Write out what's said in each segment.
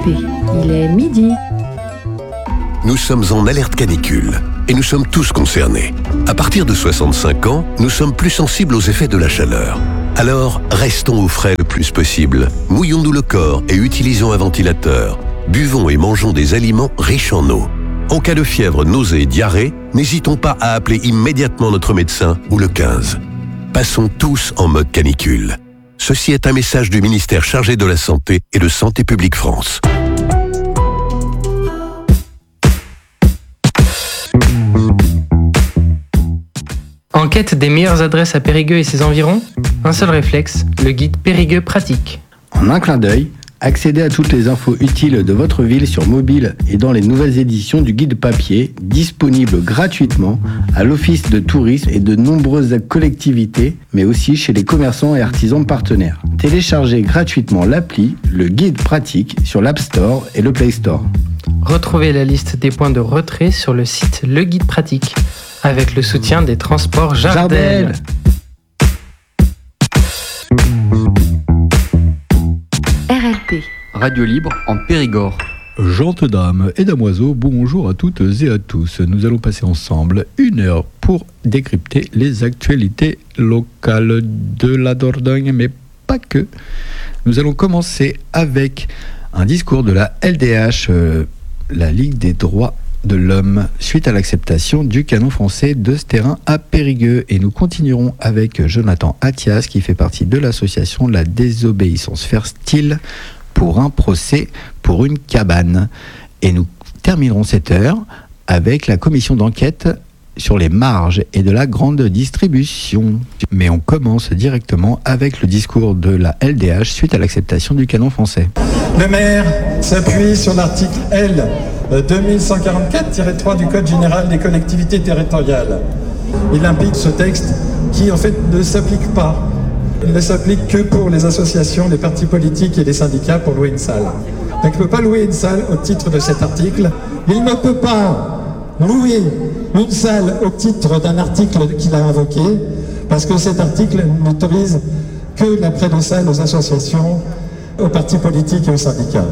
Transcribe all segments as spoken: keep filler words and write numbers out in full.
P, il est midi. Nous sommes en alerte canicule et nous sommes tous concernés. À partir de soixante-cinq ans, nous sommes plus sensibles aux effets de la chaleur. Alors, restons au frais le plus possible. Mouillons-nous le corps et utilisons un ventilateur. Buvons et mangeons des aliments riches en eau. En cas de fièvre, nausée et diarrhée, n'hésitons pas à appeler immédiatement notre médecin ou le quinze. Passons tous en mode canicule. Ceci est un message du ministère chargé de la Santé et de Santé publique France. En quête des meilleures adresses à Périgueux et ses environs, un seul réflexe, le guide Périgueux pratique. En un clin d'œil, accédez à toutes les infos utiles de votre ville sur mobile et dans les nouvelles éditions du guide papier, disponible gratuitement à l'Office de tourisme et de nombreuses collectivités, mais aussi chez les commerçants et artisans partenaires. Téléchargez gratuitement l'appli, le guide pratique, sur l'App Store et le Play Store. Retrouvez la liste des points de retrait sur le site Le Guide Pratique, avec le soutien des transports Jardel. R L P. Radio libre en Périgord. Gentes dames et damoiseaux, bonjour à toutes et à tous. Nous allons passer ensemble une heure pour décrypter les actualités locales de la Dordogne, mais pas que. Nous allons commencer avec un discours de la L D H, euh, la Ligue des droits de l'homme, suite à l'acceptation du canon français de ce terrain à Périgueux. Et nous continuerons avec Jonathan Attias, qui fait partie de l'association La Désobéissance Fertile, pour un procès pour une cabane. Et nous terminerons cette heure avec la commission d'enquête sur les marges et de la grande distribution. Mais on commence directement avec le discours de la L D H suite à l'acceptation du canon français. Le maire s'appuie sur l'article L deux mille cent quarante-quatre tiret trois du Code général des collectivités territoriales. Il implique ce texte qui en fait ne s'applique pas. Il ne s'applique que pour les associations, les partis politiques et les syndicats pour louer une salle. Donc il ne peut pas louer une salle au titre de cet article. Il ne peut pas louer une salle au titre d'un article qu'il a invoqué, parce que cet article n'autorise que la prêt de salle aux associations, aux partis politiques et aux syndicats,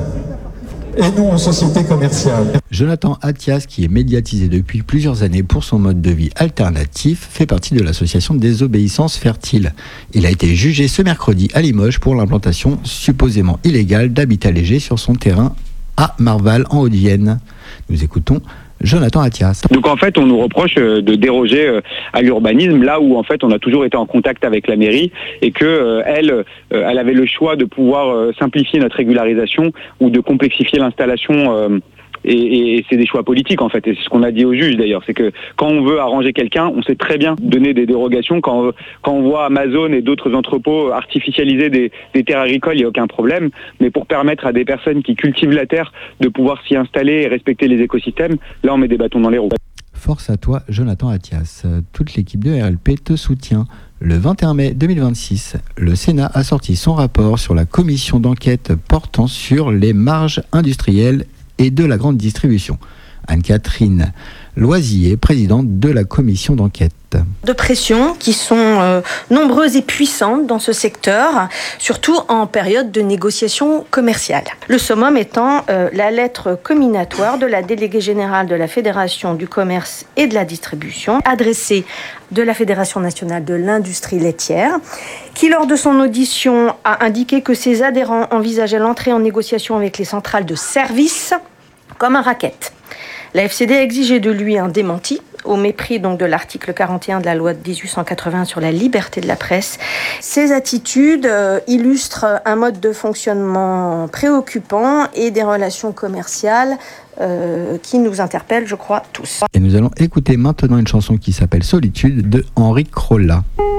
et non aux sociétés commerciales. Jonathan Attias, qui est médiatisé depuis plusieurs années pour son mode de vie alternatif, fait partie de l'association Désobéissance Fertile. Il a été jugé ce mercredi à Limoges pour l'implantation supposément illégale d'habitat léger sur son terrain à Marval en Haute-Vienne. Nous écoutons Jonathan Attias. Donc en fait, on nous reproche de déroger à l'urbanisme là où en fait on a toujours été en contact avec la mairie et que euh, elle, euh, elle avait le choix de pouvoir euh, simplifier notre régularisation ou de complexifier l'installation. Euh, Et, et c'est des choix politiques en fait, et c'est ce qu'on a dit au juge d'ailleurs, c'est que quand on veut arranger quelqu'un, on sait très bien donner des dérogations. Quand, quand on voit Amazon et d'autres entrepôts artificialiser des, des terres agricoles, il n'y a aucun problème, mais pour permettre à des personnes qui cultivent la terre de pouvoir s'y installer et respecter les écosystèmes, là on met des bâtons dans les roues. Force à toi Jonathan Attias, toute l'équipe de R L P te soutient. Le vingt et un mai deux mille vingt-six, le Sénat a sorti son rapport sur la commission d'enquête portant sur les marges industrielles et de la grande distribution. Anne-Catherine Loisier, présidente de la commission d'enquête. De pression qui sont euh, nombreuses et puissantes dans ce secteur, surtout en période de négociation commerciale. Le summum étant euh, la lettre comminatoire de la déléguée générale de la Fédération du commerce et de la distribution, adressée de la Fédération nationale de l'industrie laitière, qui lors de son audition a indiqué que ses adhérents envisageaient l'entrée en négociation avec les centrales de service comme un racket. La F C D a exigé de lui un démenti, au mépris donc de l'article quarante et un de la loi de dix-huit cent quatre-vingts sur la liberté de la presse. Ces attitudes euh, illustrent un mode de fonctionnement préoccupant et des relations commerciales euh, qui nous interpellent, je crois, tous. Et nous allons écouter maintenant une chanson qui s'appelle Solitude de Henri Crolla.